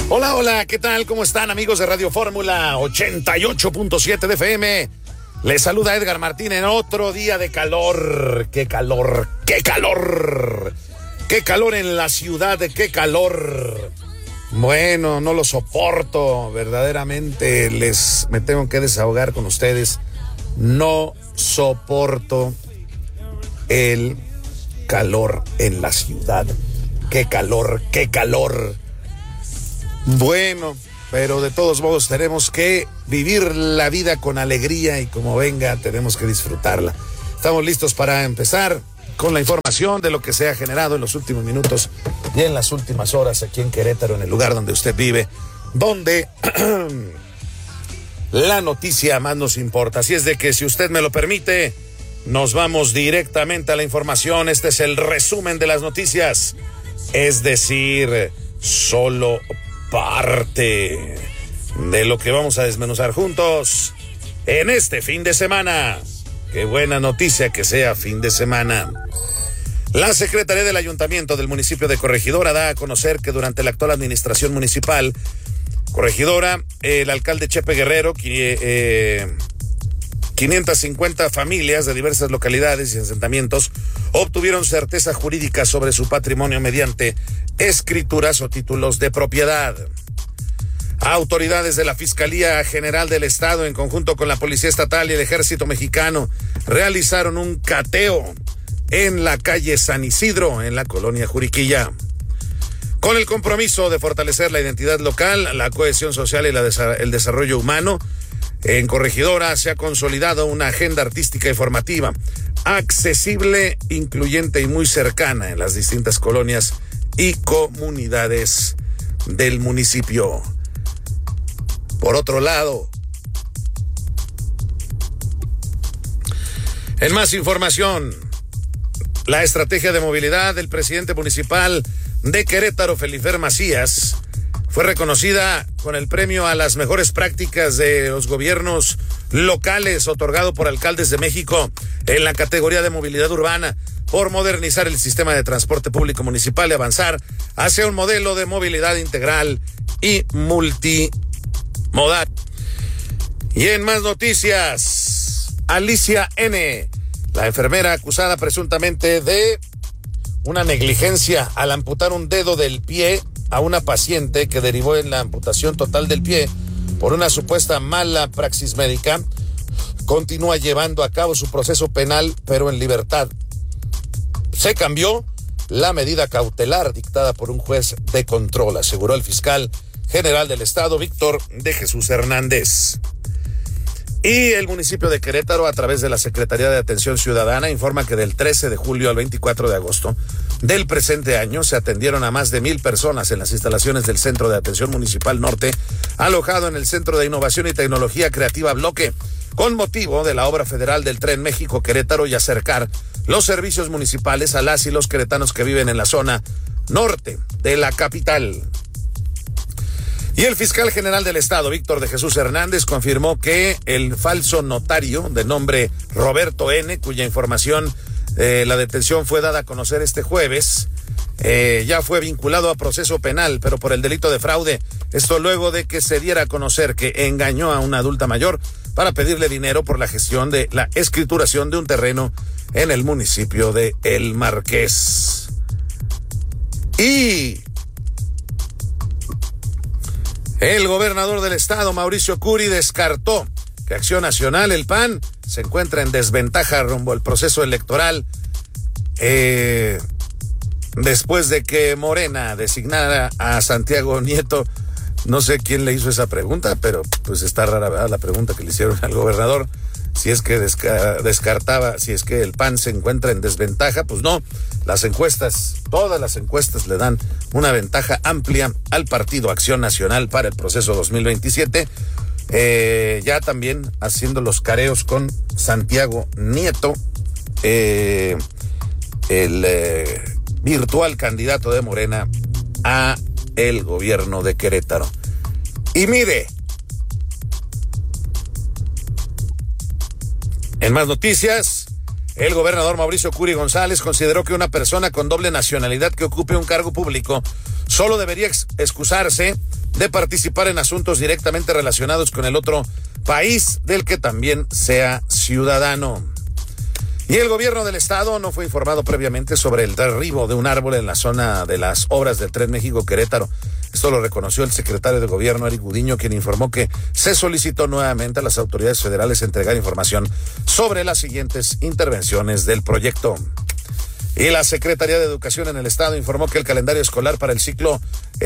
Hola, hola, ¿qué tal? ¿Cómo están, amigos de Radio Fórmula 88.7 de FM? Les saluda Edgar Martín en otro día de calor. ¡Qué calor! ¡Qué calor! ¡Qué calor en la ciudad! ¡Qué calor! Bueno, no lo soporto, verdaderamente me tengo que desahogar con ustedes. No soporto el calor en la ciudad. ¡Qué calor! ¡Qué calor! Bueno, pero de todos modos tenemos que vivir la vida con alegría y como venga tenemos que disfrutarla. Estamos listos para empezar con la información de lo que se ha generado en los últimos minutos y en las últimas horas aquí en Querétaro, en el lugar donde usted vive, donde la noticia más nos importa. Así es de que, si usted me lo permite, nos vamos directamente a la información. Este es el resumen de las noticias, es decir, solo parte de lo que vamos a desmenuzar juntos en este fin de semana. Qué buena noticia que sea fin de semana. La Secretaría del Ayuntamiento del municipio de Corregidora da a conocer que durante la actual administración municipal Corregidora, el alcalde Chepe Guerrero, 550 familias de diversas localidades y asentamientos obtuvieron certeza jurídica sobre su patrimonio mediante escrituras o títulos de propiedad. Autoridades de la Fiscalía General del Estado, en conjunto con la Policía Estatal y el Ejército Mexicano, realizaron un cateo en la calle San Isidro, en la colonia Juriquilla. Con el compromiso de fortalecer la identidad local, la cohesión social y el desarrollo humano, en Corregidora se ha consolidado una agenda artística y formativa, accesible, incluyente y muy cercana en las distintas colonias y comunidades del municipio. Por otro lado, en más información, la estrategia de movilidad del presidente municipal de Querétaro, Felifer Macías, fue reconocida con el premio a las mejores prácticas de los gobiernos locales otorgado por Alcaldes de México en la categoría de movilidad urbana, por modernizar el sistema de transporte público municipal y avanzar hacia un modelo de movilidad integral y multimodal. Y en más noticias, Alicia N., la enfermera acusada presuntamente de una negligencia al amputar un dedo del pie a una paciente, que derivó en la amputación total del pie por una supuesta mala praxis médica, continúa llevando a cabo su proceso penal, pero en libertad. Se cambió la medida cautelar dictada por un juez de control, aseguró el fiscal general del Estado, Víctor de Jesús Hernández. Y el municipio de Querétaro, a través de la Secretaría de Atención Ciudadana, informa que del 13 de julio al 24 de agosto del presente año se atendieron a más de 1,000 personas en las instalaciones del Centro de Atención Municipal Norte, alojado en el Centro de Innovación y Tecnología Creativa Bloque, con motivo de la obra federal del Tren México-Querétaro y acercar los servicios municipales a las y los queretanos que viven en la zona norte de la capital. Y el fiscal general del Estado, Víctor de Jesús Hernández, confirmó que el falso notario de nombre Roberto N., cuya información, la detención fue dada a conocer este jueves, ya fue vinculado a proceso penal, pero por el delito de fraude. Esto luego de que se diera a conocer que engañó a una adulta mayor para pedirle dinero por la gestión de la escrituración de un terreno en el municipio de El Marqués. Y el gobernador del estado, Mauricio Curi, descartó que Acción Nacional, el PAN, se encuentra en desventaja rumbo al proceso electoral, después de que Morena designara a Santiago Nieto. No sé quién le hizo esa pregunta, pero pues está rara, ¿verdad?, la pregunta que le hicieron al gobernador, si es que descartaba, si es que el PAN se encuentra en desventaja. Pues no, las encuestas, todas las encuestas le dan una ventaja amplia al Partido Acción Nacional para el proceso 2027, ya también haciendo los careos con Santiago Nieto, el virtual candidato de Morena a el gobierno de Querétaro. Y mire, en más noticias, el gobernador Mauricio Curi González consideró que una persona con doble nacionalidad que ocupe un cargo público solo debería excusarse de participar en asuntos directamente relacionados con el otro país del que también sea ciudadano. Y el gobierno del estado no fue informado previamente sobre el derribo de un árbol en la zona de las obras del Tren México-Querétaro. Esto lo reconoció el secretario de Gobierno, Eric Gudiño, quien informó que se solicitó nuevamente a las autoridades federales entregar información sobre las siguientes intervenciones del proyecto. Y la Secretaría de Educación en el estado informó que el calendario escolar para el ciclo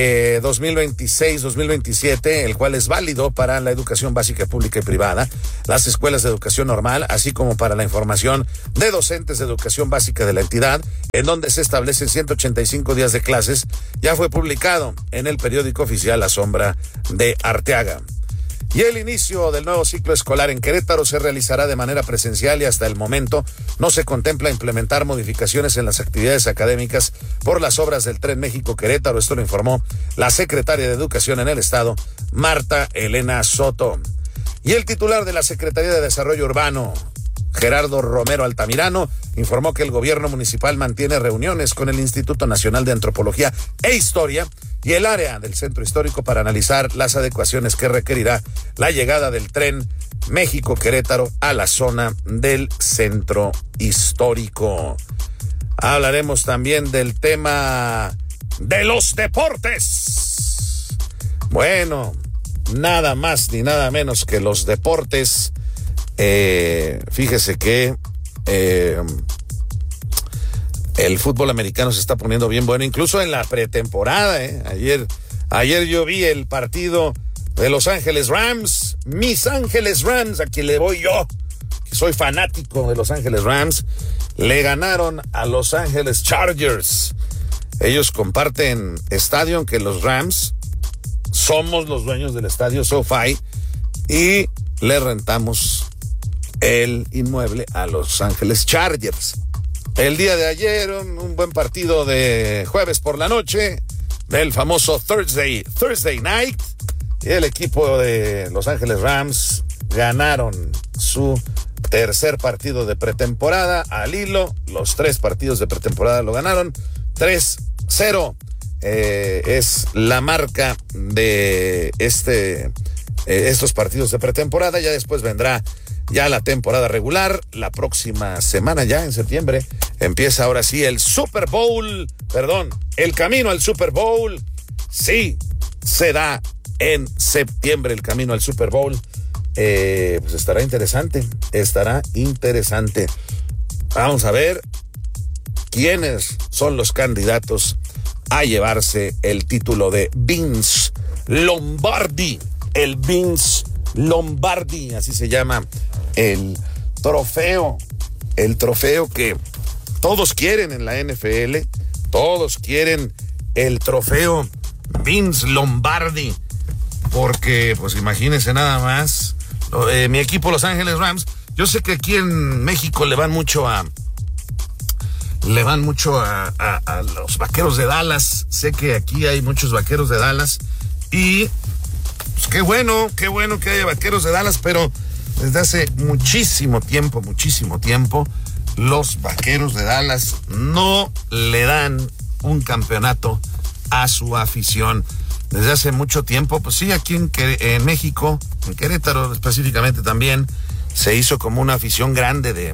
2026-2027, el cual es válido para la educación básica pública y privada, las escuelas de educación normal, así como para la información de docentes de educación básica de la entidad, en donde se establecen 185 días de clases, ya fue publicado en el periódico oficial La Sombra de Arteaga. Y el inicio del nuevo ciclo escolar en Querétaro se realizará de manera presencial y hasta el momento no se contempla implementar modificaciones en las actividades académicas por las obras del Tren México-Querétaro. Esto lo informó la secretaria de Educación en el estado, Marta Elena Soto. Y el titular de la Secretaría de Desarrollo Urbano, Gerardo Romero Altamirano, informó que el gobierno municipal mantiene reuniones con el Instituto Nacional de Antropología e Historia y el área del centro histórico para analizar las adecuaciones que requerirá la llegada del tren México-Querétaro a la zona del centro histórico. Hablaremos también del tema de los deportes. Bueno, nada más ni nada menos que los deportes. Fíjese que el fútbol americano se está poniendo bien bueno, incluso en la pretemporada. Ayer yo vi el partido de Los Ángeles Rams, mis Ángeles Rams, a quien le voy yo, que soy fanático de Los Ángeles Rams. Le ganaron a Los Ángeles Chargers. Ellos comparten estadio, aunque los Rams somos los dueños del estadio SoFi y le rentamos el inmueble a Los Ángeles Chargers. El día de ayer, un buen partido de jueves por la noche, del famoso Thursday Night, y el equipo de Los Ángeles Rams ganaron su tercer partido de pretemporada al hilo. Los 3 partidos de pretemporada lo ganaron 3-0. Es la marca de estos partidos de pretemporada. Ya después vendrá ya la temporada regular. La próxima semana, ya en septiembre, empieza ahora sí el Super Bowl, el camino al Super Bowl. Sí, se da en septiembre el camino al Super Bowl. Pues estará interesante. Vamos a ver quiénes son los candidatos a llevarse el título de Vince Lombardi. El Vince Lombardi, así se llama el trofeo que todos quieren en la NFL. Todos quieren el trofeo Vince Lombardi, porque pues imagínense nada más, mi equipo Los Ángeles Rams. Yo sé que aquí en México le van mucho a los Vaqueros de Dallas. Sé que aquí hay muchos Vaqueros de Dallas y pues qué bueno que haya Vaqueros de Dallas, pero desde hace muchísimo tiempo, los Vaqueros de Dallas no le dan un campeonato a su afición. Desde hace mucho tiempo, pues sí, aquí en México, en Querétaro específicamente también, se hizo como una afición grande de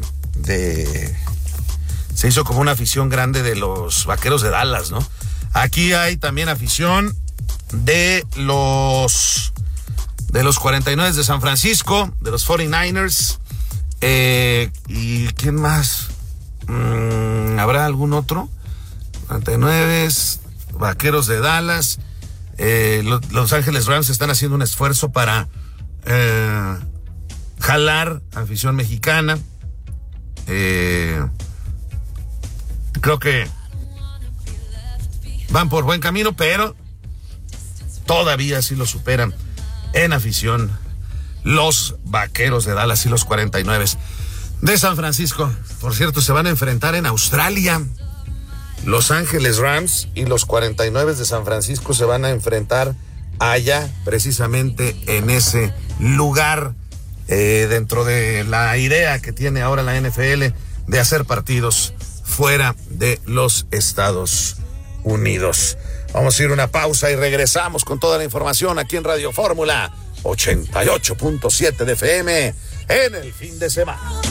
los Vaqueros de Dallas, ¿no? Aquí hay también afición de los 49 de San Francisco, de los 49ers, y ¿quién más? ¿Habrá algún otro? 49, Vaqueros de Dallas, Los Ángeles Rams están haciendo un esfuerzo para jalar afición mexicana. Creo que van por buen camino, pero todavía sí lo superan en afición los Vaqueros de Dallas y los 49 de San Francisco. Por cierto, se van a enfrentar en Australia. Los Ángeles Rams y los 49 de San Francisco se van a enfrentar allá, precisamente en ese lugar, dentro de la idea que tiene ahora la NFL de hacer partidos fuera de los Estados Unidos. Vamos a ir a una pausa y regresamos con toda la información aquí en Radio Fórmula 88.7 de FM en el fin de semana.